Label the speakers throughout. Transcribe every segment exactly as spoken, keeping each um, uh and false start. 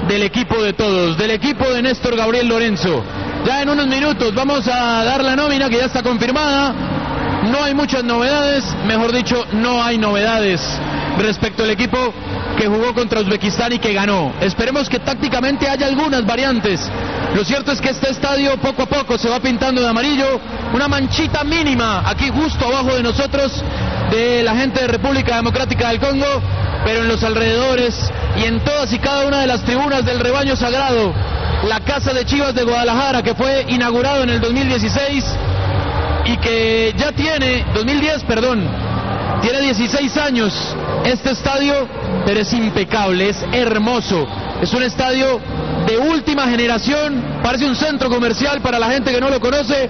Speaker 1: del equipo de todos, del equipo de Néstor Gabriel Lorenzo. Ya en unos minutos vamos a dar la nómina que ya está confirmada. No hay muchas novedades, mejor dicho, no hay novedades respecto al equipo que jugó contra Uzbekistán y que ganó. Esperemos que tácticamente haya algunas variantes. Lo cierto es que este estadio poco a poco se va pintando de amarillo, una manchita mínima aquí justo abajo de nosotros, de la gente de República Democrática del Congo, pero en los alrededores y en todas y cada una de las tribunas del rebaño sagrado, la Casa de Chivas de Guadalajara, que fue inaugurado en el dos mil dieciséis y que ya tiene, dos mil diez, perdón, tiene dieciséis años este estadio, pero es impecable, es hermoso, es un estadio de última generación, parece un centro comercial para la gente que no lo conoce.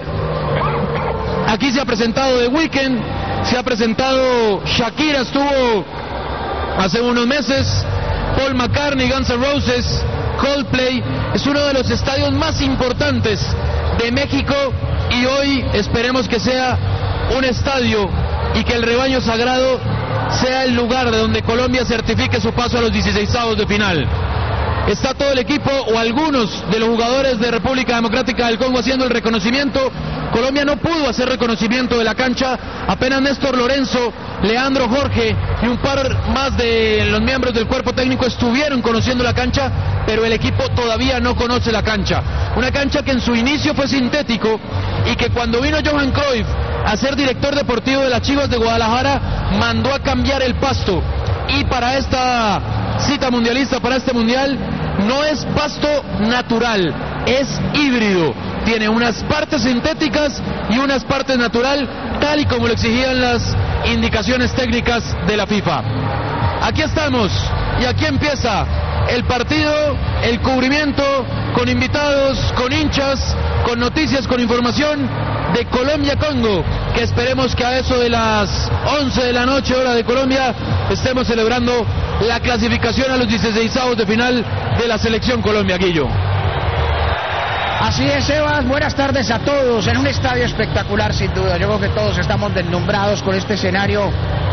Speaker 1: Aquí se ha presentado The Weeknd, se ha presentado Shakira, estuvo hace unos meses, Paul McCartney, Guns N' Roses, Coldplay. Es uno de los estadios más importantes de México y hoy esperemos que sea un estadio y que el rebaño sagrado sea el lugar de donde Colombia certifique su paso a los dieciseisavos de final. Está todo el equipo o algunos de los jugadores de República Democrática del Congo haciendo el reconocimiento. Colombia no pudo hacer reconocimiento de la cancha, apenas Néstor Lorenzo, Leandro Jorge y un par más de los miembros del cuerpo técnico estuvieron conociendo la cancha, pero el equipo todavía no conoce la cancha. Una cancha que en su inicio fue sintético y que cuando vino Johan Cruyff a ser director deportivo de las Chivas de Guadalajara mandó a cambiar el pasto, y para esta cita mundialista, para este mundial, no es pasto natural, es híbrido. Tiene unas partes sintéticas y unas partes natural, tal y como lo exigían las indicaciones técnicas de la FIFA. Aquí estamos y aquí empieza el partido, el cubrimiento con invitados, con hinchas, con noticias, con información de Colombia-Congo, que esperemos que a eso de las once de la noche, hora de Colombia, estemos celebrando la clasificación a los dieciseisavos de final de la selección Colombia, Guillo.
Speaker 2: Así es, Sebas, buenas tardes a todos, en un estadio espectacular sin duda. Yo creo que todos estamos deslumbrados con este escenario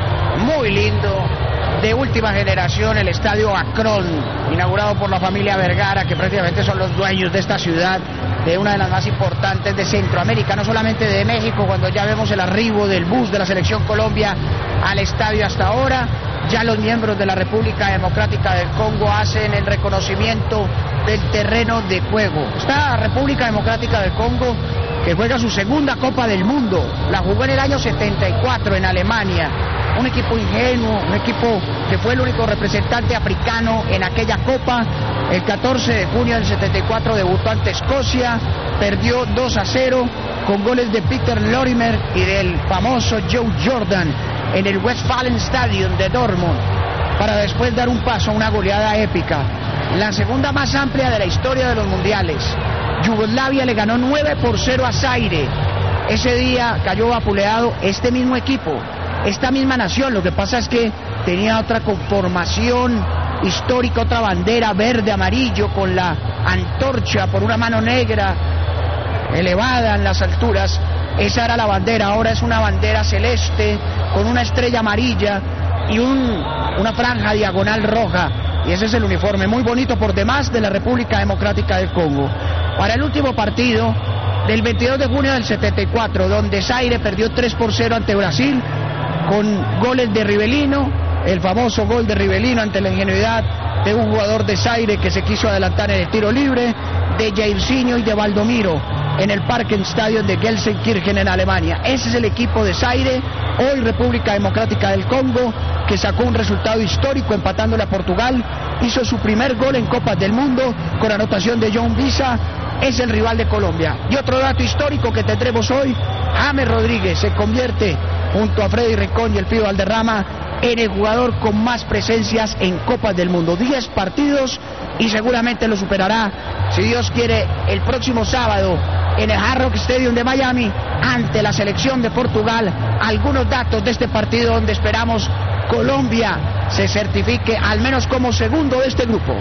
Speaker 2: muy lindo, de última generación, el estadio Akron, inaugurado por la familia Vergara, que prácticamente son los dueños de esta ciudad, de una de las más importantes de Centroamérica, no solamente de México. Cuando ya vemos el arribo del bus de la selección Colombia al estadio hasta ahora, ya los miembros de la República Democrática del Congo hacen el reconocimiento del terreno de juego. Esta República Democrática del Congo, que juega su segunda Copa del Mundo, la jugó en el año setenta y cuatro en Alemania, un equipo ingenuo, un equipo que fue el único representante africano en aquella Copa. El catorce de junio del setenta y cuatro debutó ante Escocia, perdió dos a cero con goles de Peter Lorimer y del famoso Joe Jordan en el Westfalen Stadium de Dortmund, para después dar un paso a una goleada épica, la segunda más amplia de la historia de los mundiales. Yugoslavia le ganó nueve por cero a Zaire. Ese día cayó vapuleado este mismo equipo, esta misma nación. Lo que pasa es que tenía otra conformación histórica, otra bandera verde-amarillo con la antorcha por una mano negra elevada en las alturas. Esa era la bandera, ahora es una bandera celeste con una estrella amarilla y un, una franja diagonal roja, y ese es el uniforme muy bonito por demás de la República Democrática del Congo. Para el último partido del veintidós de junio del setenta y cuatro, donde Zaire perdió tres por cero ante Brasil, con goles de Rivelino, el famoso gol de Rivelino ante la ingenuidad de un jugador de Zaire que se quiso adelantar en el tiro libre, de Jairzinho y de Valdomiro en el Parkenstadion de Gelsenkirchen en Alemania. Ese es el equipo de Zaire, hoy República Democrática del Congo, que sacó un resultado histórico empatándole a Portugal, hizo su primer gol en Copas del Mundo con anotación de John Visa, es el rival de Colombia. Y otro dato histórico que tendremos hoy, James Rodríguez se convierte junto a Freddy Rincón y el Pío Valderrama en el jugador con más presencias en Copas del Mundo, diez partidos, y seguramente lo superará, si Dios quiere, el próximo sábado en el Hard Rock Stadium de Miami ante la selección de Portugal. Algunos datos de este partido donde esperamos Colombia se certifique al menos como segundo de este grupo.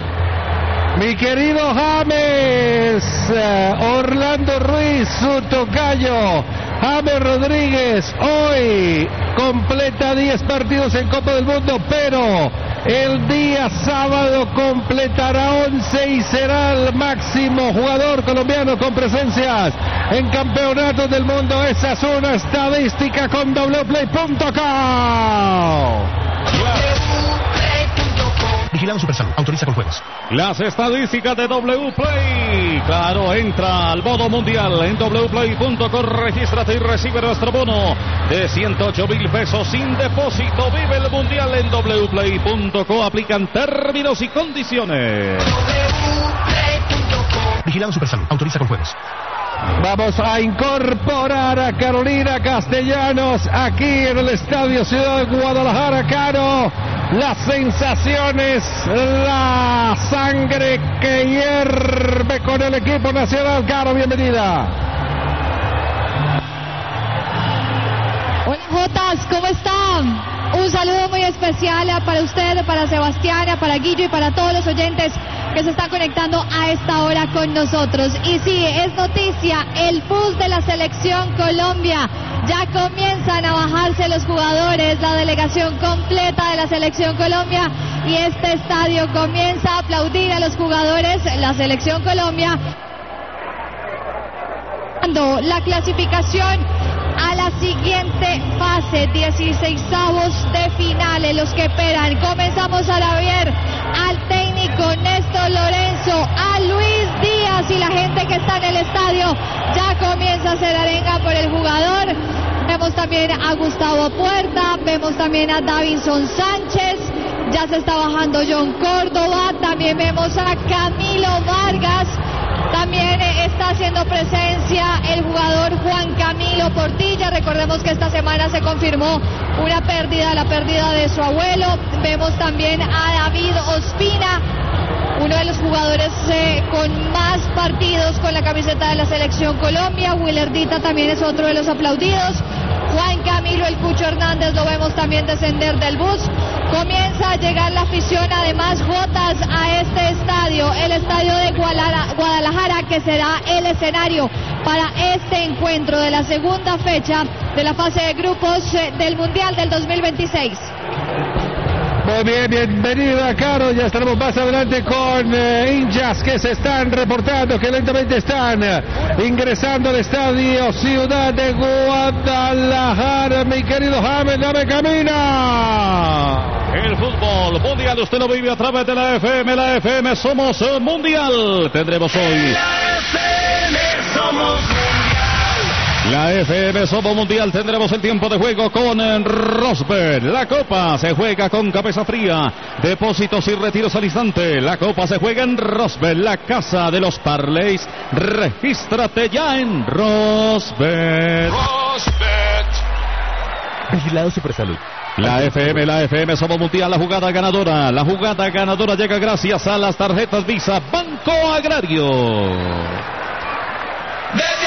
Speaker 3: Mi querido James, Orlando Ruiz, su tocayo, James Rodríguez, hoy completa diez partidos en Copa del Mundo, pero El día sábado completará once y será el máximo jugador colombiano con presencias en campeonatos del mundo. Esa es una estadística con doble play punto com.
Speaker 4: Vigilado Supersalud. Autoriza con juegos.
Speaker 5: Las estadísticas de W Play. Claro, entra al modo mundial en doble play punto com. Regístrate y recibe nuestro bono de ciento ocho mil pesos sin depósito. Vive el mundial en doble play punto com. Aplican términos y condiciones.
Speaker 4: Vigilado Supersalud. Autoriza con juegos.
Speaker 3: Vamos a incorporar a Carolina Castellanos aquí en el Estadio Ciudad de Guadalajara. Caro, las sensaciones, la sangre que hierve con el equipo nacional. Caro, bienvenida.
Speaker 6: Hola Jotas, ¿cómo están? Un saludo muy especial para usted, para Sebastiana, para Guillo y para todos los oyentes que se están conectando a esta hora con nosotros. Y sí, es noticia, el bus de la selección Colombia. Ya comienzan a bajarse los jugadores, la delegación completa de la selección Colombia, y este estadio comienza a aplaudir a los jugadores, la selección Colombia. La clasificación a la siguiente fase, dieciseisavos de finales, los que esperan. Comenzamos a ver al técnico Néstor Lorenzo, a Luis Díaz, y la gente que está en el estadio ya comienza a hacer arenga por el jugador. Vemos también a Gustavo Puerta, vemos también a Davinson Sánchez, ya se está bajando John Córdoba, también vemos a Camilo Vargas. También está haciendo presencia el jugador Juan Camilo Portilla. Recordemos que esta semana se confirmó una pérdida, la pérdida de su abuelo. Vemos también a David Ospina, uno de los jugadores eh, con más partidos con la camiseta de la selección Colombia. Willardita también es otro de los aplaudidos. Juan Camilo El Cucho Hernández lo vemos también descender del bus. Comienza a llegar la afición, además, Jotas, a este estadio, el estadio de Guadalajara, que será el escenario para este encuentro de la segunda fecha de la fase de grupos del Mundial del dos mil veintiséis.
Speaker 3: Muy bien, bienvenida Caro, ya estaremos más adelante con eh, hinchas que se están reportando, que lentamente están eh, ingresando al Estadio Ciudad de Guadalajara. Mi querido James, dame camina.
Speaker 5: El fútbol mundial usted lo vive a través de la F M, la F M Somos Mundial. Tendremos hoy la F M Somos Mundial. La F M Somos Mundial, tendremos el tiempo de juego con Rosberg. La Copa se juega con cabeza fría, depósitos y retiros al instante. La Copa se juega en Rosberg, la casa de los parlays. Regístrate ya en Rosberg. Rosberg.
Speaker 4: Vigilado Supersalud.
Speaker 5: La F M, la F M Somos Mundial, la jugada ganadora. La jugada ganadora llega gracias a las tarjetas Visa Banco Agrario.